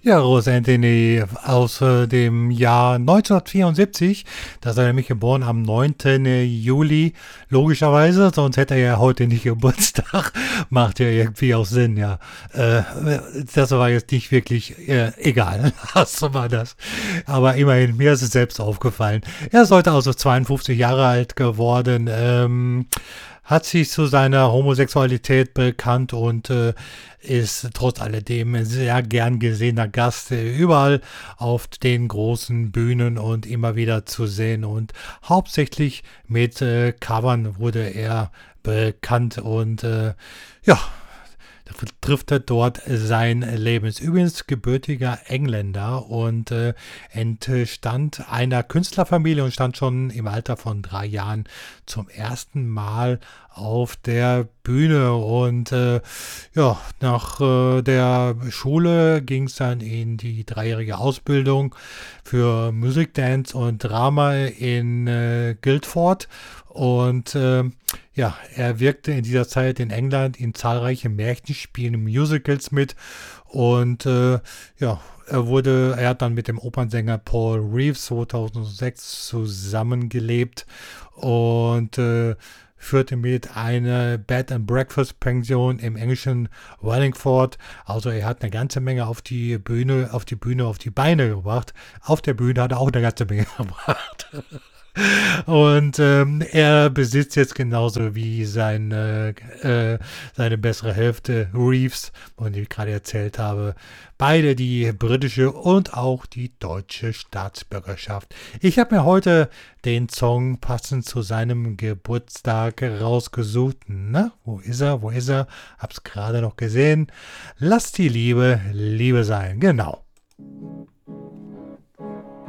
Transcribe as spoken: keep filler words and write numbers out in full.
Ja, Rose Anthony aus äh, dem Jahr neunzehnhundertvierundsiebzig. Da ist er nämlich geboren am neunten Juli. Logischerweise, sonst hätte er ja heute nicht Geburtstag. Macht ja irgendwie auch Sinn, ja. Äh, das war jetzt nicht wirklich äh, egal. Lassen wir das. Aber immerhin, mir ist es selbst aufgefallen. Er ist heute also zweiundfünfzig Jahre alt geworden. Ähm, hat sich zu seiner Homosexualität bekannt und äh, ist trotz alledem ein sehr gern gesehener Gast, äh, überall auf den großen Bühnen und immer wieder zu sehen. Und hauptsächlich mit äh, Covern wurde er bekannt und äh, ja, trifft er dort sein Leben. Ist übrigens gebürtiger Engländer und äh, entstand einer Künstlerfamilie und stand schon im Alter von drei Jahren zum ersten Mal auf der Bühne. Und äh, ja, nach äh, der Schule ging es dann in die dreijährige Ausbildung für Musik, Dance und Drama in äh, Guildford. Und äh, ja, er wirkte in dieser Zeit in England in zahlreichen Märchenspielen, Musicals mit. Und äh, ja, er wurde, er hat dann mit dem Opernsänger Paul Reeves zweitausendsechs zusammengelebt und äh, führte mit einer Bed and Breakfast Pension im englischen Wallingford. Also er hat eine ganze Menge auf die Bühne, auf die Bühne, auf die Beine gebracht. Auf der Bühne hat er auch eine ganze Menge gebracht. Und ähm, er besitzt jetzt genauso wie seine, äh, seine bessere Hälfte Reeves, von dem ich gerade erzählt habe, beide die britische und auch die deutsche Staatsbürgerschaft. Ich habe mir heute den Song passend zu seinem Geburtstag rausgesucht. Na, wo ist er? Wo ist er? Hab's gerade noch gesehen. Lass die Liebe Liebe sein. Genau.